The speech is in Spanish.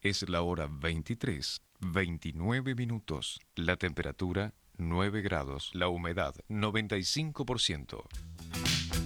Es la hora 23:29. La temperatura 9 grados. La humedad 95%.